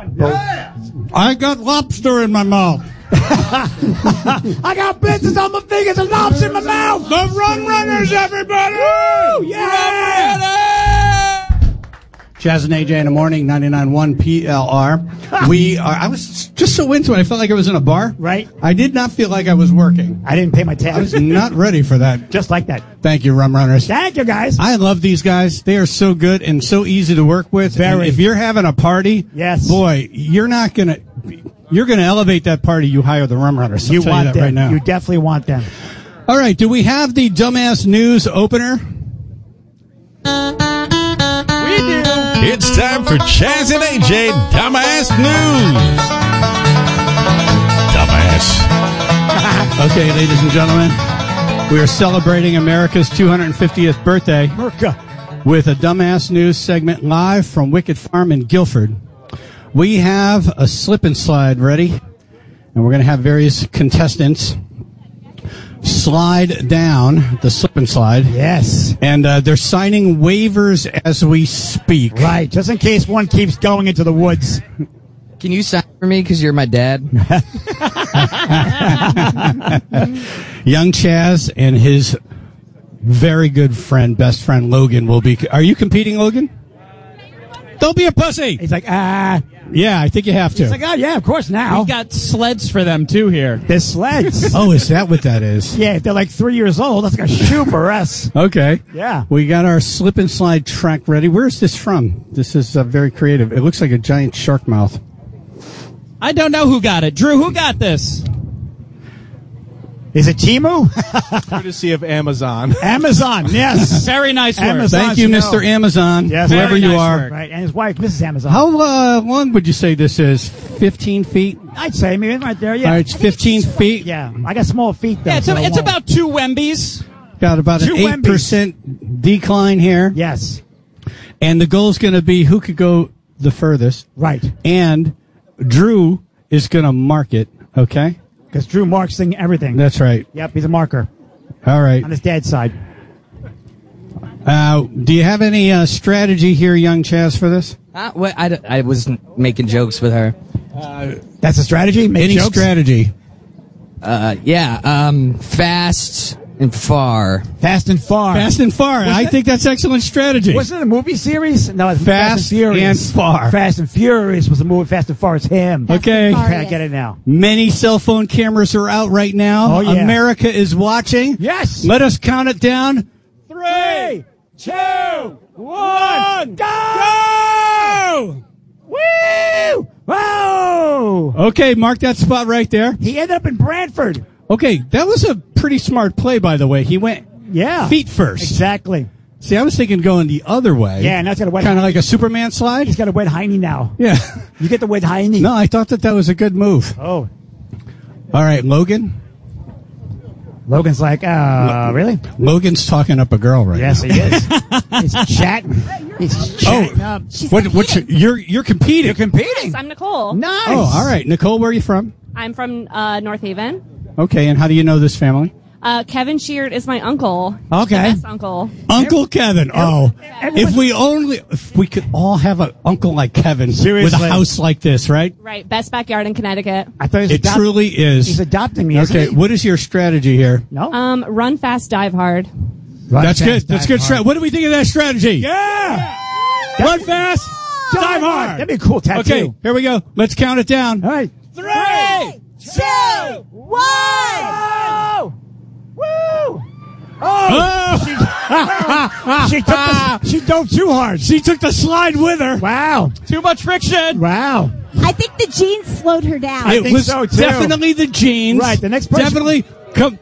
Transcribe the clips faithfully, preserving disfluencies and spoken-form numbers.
one. Yeah. I got lobster in my mouth. I got business on my fingers and lobster in my mouth. The Rum Runners, everybody! Woo! Yeah! Chaz and A J in the morning, ninety-nine point one P L R. We are, I was just so into it, I felt like I was in a bar. Right. I did not feel like I was working. I didn't pay my I tab. was not ready for that. Just like that. Thank you, Rum Runners. Thank you, guys. I love these guys. They are so good and so easy to work with. Very. And if you're having a party, Yes. boy, you're not going to... You're going to elevate that party. You hire the Rum Runners. I'll You tell want you that them. right now. You definitely want them. All right. Do we have the dumbass news opener? We do. It's time for Chaz and A J Dumbass News. Dumbass. Okay, ladies and gentlemen, we are celebrating America's two hundred fiftieth birthday Merca. with a dumbass news segment live from Wicked Farm in Guilford. We have a slip and slide ready, and we're going to have various contestants slide down the slip and slide. Yes. And uh, they're signing waivers as we speak. Right. Just in case one keeps going into the woods. Can you sign for me because you're my dad? Young Chaz and his very good friend, best friend Logan will be. Are you competing, Logan? Don't be a pussy. He's like, ah. Yeah, I think you have to. He's like, oh, yeah, of course now. We got sleds for them, too, here. There's sleds. Oh, is that what that is? Yeah, if they're like three years old, that's like a shoe for us. Okay. Yeah. We got our slip and slide track ready. Where's this from? This is uh, very creative. It looks like a giant shark mouth. I don't know who got it. Drew, who got this? Is it Temu? Courtesy of Amazon. Amazon, yes. Very nice work. Amazon. Thank you, know. Mister Amazon, Yes, whoever very you nice are. work. Right, and his wife, Missus Amazon. How uh, long would you say this is? fifteen feet? I'd say maybe right there, yeah. All right, it's fifteen feet. Yeah, I got small feet, though. Yeah, it's, so a, it it's won't. about two Wembies. Got about an Two eight percent decline here. Yes, And the goal is going to be who could go the furthest. right. And Drew is going to mark it, okay? Because Drew marks thing everything. That's right. Yep, he's a marker All right. on his dad's side. Uh, do you have any uh, strategy here, young Chaz, for this? Uh, well, I, d- I was making jokes with her. That's a strategy? Make Any jokes? strategy? Uh, yeah, um, fast and far. Fast and Far. Fast and far. I that- think that's excellent strategy. Wasn't it a movie series? No, it's Fast Fast and Furious. and Far. Fast and Furious was the movie. Fast and Far is him. Okay. Okay, I get it now. Many cell phone cameras are out right now. Oh, yeah. America is watching. Yes. Let us count it down. Three, two, one, go! Woo! Whoa! Okay, mark that spot right there. He ended up in Brantford. Okay, that was a pretty smart play, by the way. He went Yeah. feet first. Exactly. See, I was thinking going the other way. Yeah, and that's got a wet. Kind of like a Superman slide. He's got a wet hiney now. Yeah. You get the wet hiney. No, I thought that that was a good move. Oh. All right, Logan. Logan's like, uh, really? Logan's talking up a girl right Yes, now. he is. He's chatting. He's chatting up. She's What? What's competing. you're you're competing? You're competing. Yes, I'm Nicole. Nice. Oh, all right, Nicole. Where are you from? I'm from uh, North Haven. Okay, and how do you know this family? Uh, Kevin Sheard is my uncle. Okay. The best uncle. Uncle Kevin. Oh, everyone- if we only, if we could all have an uncle like Kevin with Seriously. a house like this, right? Right. Best backyard in Connecticut. I thought he was It adopt- truly is. He's adopting me. isn't Okay, he? what is your strategy here? No. Um, run fast, dive hard. Run That's fast, good. That's dive good. hard. Strat. What do we think of that strategy? Yeah. Run fast, dive hard. That'd be a cool tattoo. Okay, here we go. Let's count it down. All right. Three, two, one. Oh. Woo. Oh! She took the, she dove too hard. She took the slide with her. Wow. Too much friction. Wow. I think the jeans slowed her down. I It think was so, too. definitely the jeans. Right, the next person- Definitely. Come.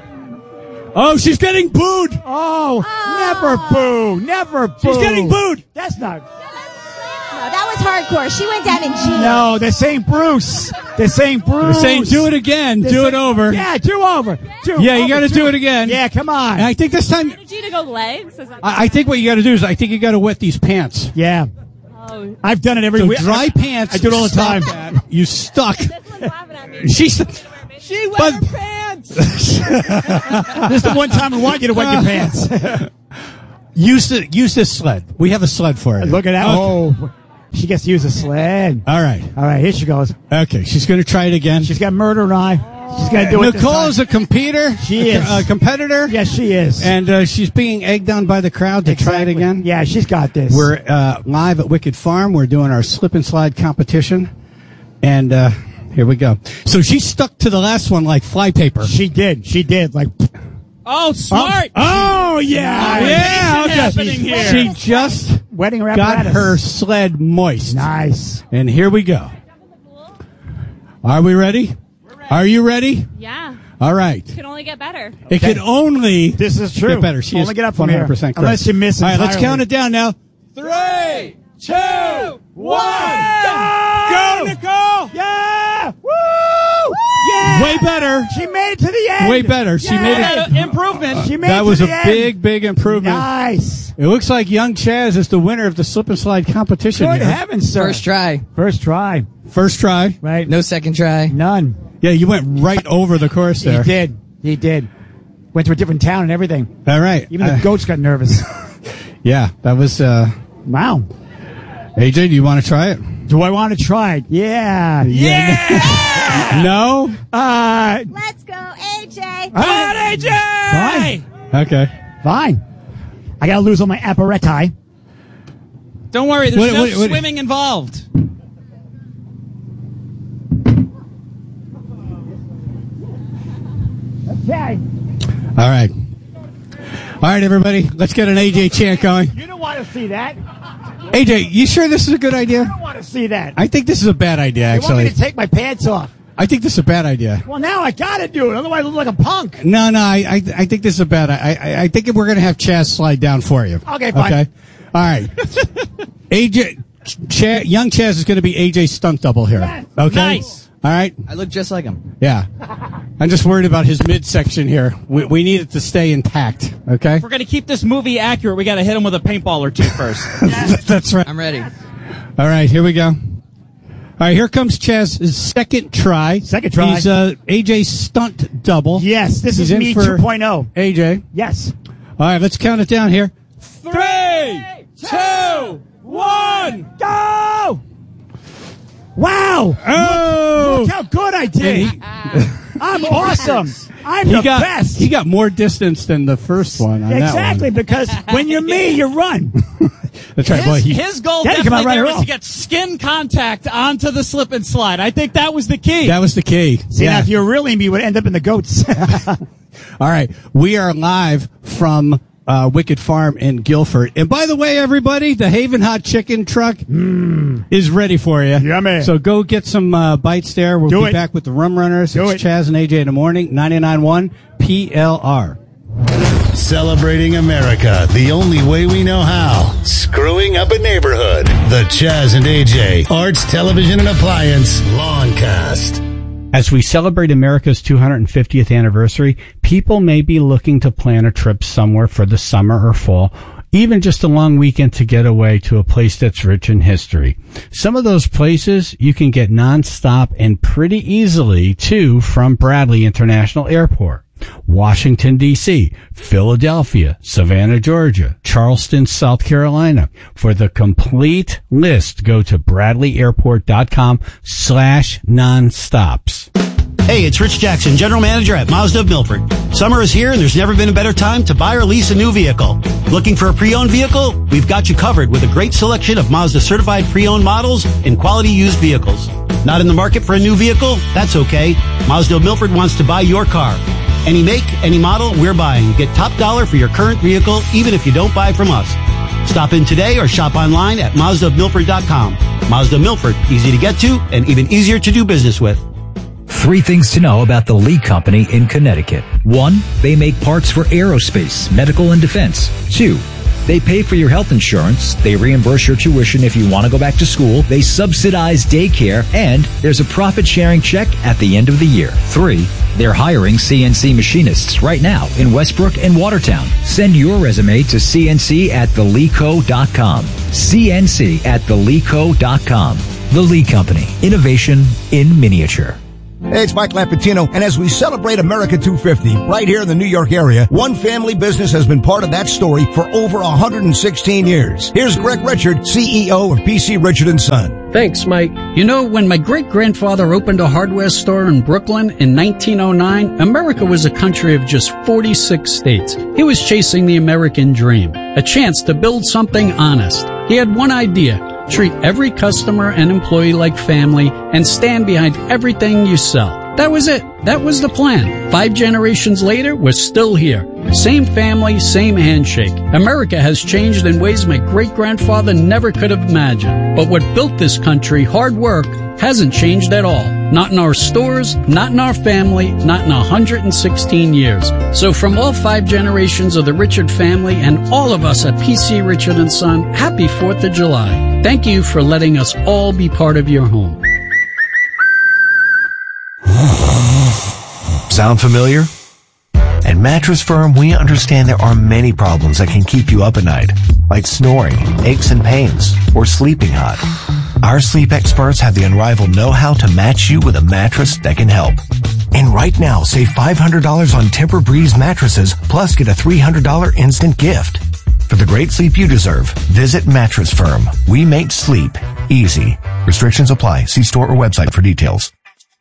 Oh, she's getting booed. Oh, never boo. Never boo. She's getting booed. That's not. No, that was hardcore. She went down in jeans. No, they're saying Bruce. They're saying Bruce. They're saying do it again. They're Do it saying- over. Yeah, do over. Do Yeah, you over, got to do it again. Yeah, come on. And I think this time, Did you to go legs? Is that- I I think what you got to do is, I think you got to wet these pants. yeah. oh, I've done it every So week. dry I, pants. I do it all the stop time. that. You stuck. this one's laughing at me. She's. She wet But- her pants. This is the one time we want you to wet your pants. Use the use this sled. We have a sled for it. Look at that. Okay. Oh. She gets to use a sled. All right. All right, here she goes. Okay, she's going to try it again. She's got murder and eye. She's going to do it. Nicole is a competitor. She is. A competitor. Yes, she is. And uh, she's being egged on by the crowd to Exactly. try it again. Yeah, she's got this. We're uh, live at Wicked Farm. We're doing our slip and slide competition. And uh, here we go. So she stuck to the last one like flypaper. She did. She did. Like, Oh, smart. Oh, yeah. Oh, yeah. okay. happening She- here. She just wedding got apparatus. her sled moist. Nice. And here we go. Are we ready? Are you ready? Yeah. All right. Could only get better. It can only This is true. get better. She Only is get up from one hundred percent here. correct. Unless you miss All right, let's entirely. count it down now. Three, two, one. Go! Nicole. Yeah! Woo! Yeah! Way better. She made it to the end. Way better. She Yeah. made it. Had an improvement. She made That it was to a the end. big, big improvement. Nice. It looks like young Chaz is the winner of the slip and slide competition. Good here. heavens, sir. First try. First try. First try. Right? No second try. None. Yeah, you went right over the course there. He did. He did. Went to a different town and everything. All right. Even the Uh, goats got nervous. Yeah, that was. Uh, Wow. A J, do you want to try it? Do I want to try it? Yeah. Yeah. No. Uh, Let's go, A J. Come on, A J! Fine. Okay. Fine. I got to lose all my apparati. Don't worry, there's What- no what- what- swimming involved. Okay. All right. All right, everybody. Let's get an A J chant going. You don't want to see that. A J, you sure this is a good idea? I don't want to see that. I think this is a bad idea, You want me actually. to take my pants off? I think this is a bad idea. Well, now I got to do it. Otherwise, I look like a punk. No, no, I, I, I think this is a bad. I, I, I think we're going to have Chaz slide down for you. Okay, fine. Okay. All right. A J, Ch- young Chaz is going to be A J's stunt double here. Yes. Okay. Nice. All right. I look just like him. Yeah. I'm just worried about his midsection here. We, we need it to stay intact. Okay. If we're going to keep this movie accurate, we got to hit him with a paintball or two first. That's right. I'm ready. All right. Here we go. All right. Here comes Chaz's second try. Second try. He's uh, A J's stunt double. Yes, this He's is in me for two point oh. A J. Yes. All right. Let's count it down here. Three, two, one. Go! Wow! Oh. Look how good I did. I'm awesome. I'm He the got best. he got more distance than the first one. On Exactly, That one. because when you're me, you run. That's right. His, Well, he, his goal Yeah, you come definitely out right there or was to wrong. get skin contact onto the slip and slide. I think that was the key. that was the key. See, yeah. now if you're really me, you would end up in the goats. All right. We are live from uh, Wicked Farm in Guilford. And by the way, everybody, the Haven Hot Chicken truck is ready for you. Yummy. So go get some uh, bites there. We'll Do be it. back with the Rum Runners. Do it's it. Chaz and A J in the morning, ninety-nine point one P L R. Celebrating America the only way we know how. Screwing up a neighborhood. The Chaz and A J Arts, Television, and Appliance Lawncast. As we celebrate America's two hundred fiftieth anniversary, people may be looking to plan a trip somewhere for the summer or fall, even just a long weekend to get away to a place that's rich in history. Some of those places you can get nonstop and pretty easily to from Bradley International Airport. Washington, D C, Philadelphia, Savannah, Georgia, Charleston, South Carolina. For the complete list, go to bradleyairport.com slash nonstops. Hey, it's Rich Jackson, General Manager at Mazda of Milford. Summer is here and there's never been a better time to buy or lease a new vehicle. Looking for a pre-owned vehicle? We've got you covered with a great selection of Mazda certified pre-owned models and quality used vehicles. Not in the market for a new vehicle? That's okay. Mazda of Milford wants to buy your car. Any make, any model, we're buying. Get top dollar for your current vehicle, even if you don't buy from us. Stop in today or shop online at Mazda of Milford dot com. Mazda of Milford, easy to get to and even easier to do business with. Three things to know about the Lee Company in Connecticut. One, they make parts for aerospace, medical, and defense. Two, they pay for your health insurance, they reimburse your tuition if you want to go back to school, they subsidize daycare, and there's a profit-sharing check at the end of the year. Three, they're hiring C N C machinists right now in Westbrook and Watertown. Send your resume to C N C at the lee co dot com. C N C at the lee co dot com. The Lee Company. Innovation in miniature. Hey, it's Mike Lapatino, and as we celebrate America two fifty right here in the New York area, one family business has been part of that story for over one hundred sixteen years. Here's Greg Richard, C E O of P C Richard and Son. Thanks, Mike. You know, when my great-grandfather opened a hardware store in Brooklyn in nineteen oh nine, America was a country of just forty-six states. He was chasing the American dream, a chance to build something honest. He had one idea: treat every customer and employee like family and stand behind everything you sell. That was it. That was the plan. Five generations later, we're still here. Same family, same handshake. America has changed in ways my great-grandfather never could have imagined. But what built this country, hard work, hasn't changed at all. Not in our stores, not in our family, not in one hundred sixteen years. So from all five generations of the Richard family and all of us at P C Richard and Son, happy fourth of July. Thank you for letting us all be part of your home. Sound familiar? At Mattress Firm, we understand there are many problems that can keep you up at night, like snoring, aches and pains, or sleeping hot. Our sleep experts have the unrivaled know-how to match you with a mattress that can help. And right now, save five hundred dollars on Tempur-Breeze mattresses, plus get a three hundred dollars instant gift. For the great sleep you deserve, visit Mattress Firm. We make sleep easy. Restrictions apply. See store or website for details.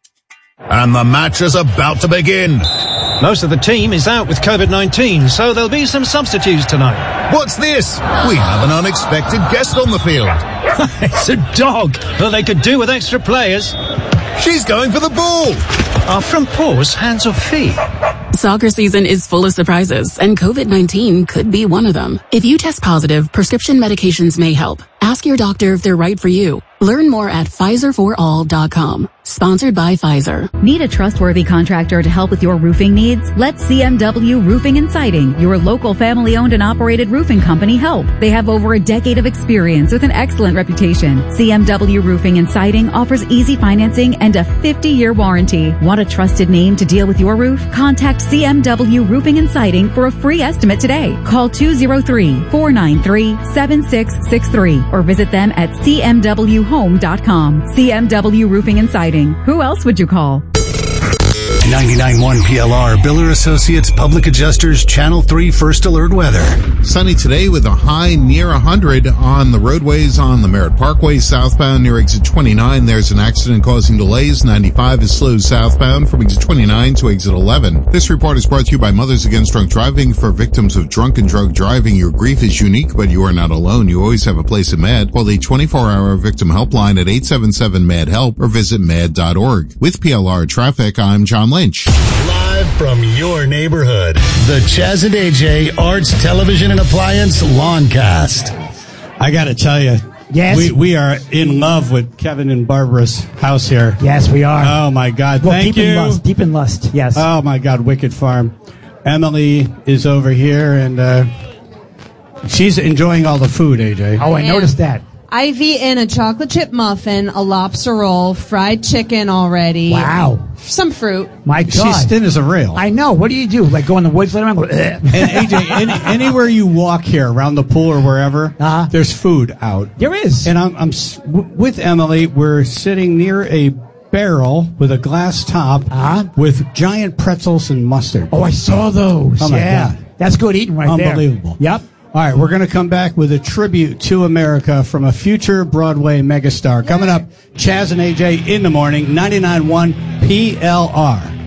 And the match is about to begin. Most of the team is out with COVID nineteen, so there'll be some substitutes tonight. What's this? We have an unexpected guest on the field. It's a dog. Well, they could do with extra players. She's going for the ball. Are front paws hands or feet? Soccer season is full of surprises, and COVID nineteen could be one of them. If you test positive, prescription medications may help. Ask your doctor if they're right for you. Learn more at Pfizer for all dot com. Sponsored by Pfizer. Need a trustworthy contractor to help with your roofing needs? Let C M W Roofing and Siding, your local family-owned and operated roofing company, help. They have over a decade of experience with an excellent reputation. C M W Roofing and Siding offers easy financing and a fifty-year warranty. Want a trusted name to deal with your roof? Contact C M W Roofing and Siding for a free estimate today. Call two oh three, four nine three, seven six six three or visit them at C M W home dot com. C M W Roofing and Siding. Who else would you call? ninety-nine point one P L R, Biller Associates Public Adjusters, Channel three First Alert Weather. Sunny today with a high near one hundred on the roadways on the Merritt Parkway southbound near exit twenty-nine. There's an accident causing delays. ninety-five is slow southbound from exit twenty-nine to exit eleven. This report is brought to you by Mothers Against Drunk Driving. For victims of drunk and drug driving, your grief is unique, but you are not alone. You always have a place at MAD. Call the twenty-four hour victim helpline at eight seven seven MAD HELP or visit mad dot org. With P L R Traffic, I'm John Lynch. Live from your neighborhood, the Chaz and A J Arts Television and Appliance Lawncast. I got to tell you, yes, we we are in love with Kevin and Barbara's house here. Yes, we are. Oh my God! Well, Thank deep you. in lust, deep in lust. Yes. Oh my God, Wicked Farm. Emily is over here, and uh, she's enjoying all the food. A J. Oh, I Yeah. noticed that. I've eaten a chocolate chip muffin, a lobster roll, fried chicken already. Wow. Some fruit. My God. She's thin as a rail. I know. What do you do? Like go in the woods, let them go. And A J, any, anywhere you walk here, around the pool or wherever, uh-huh. there's food out. There is. And I'm, I'm s- w- with Emily. We're sitting near a barrel with a glass top uh-huh. with giant pretzels and mustard. Oh, I saw those. Oh my yeah. God. That's good eating right there. Unbelievable. Yep. All right, we're going to come back with a tribute to America from a future Broadway megastar. Coming up, Chaz and A J in the morning, ninety-nine point one P L R.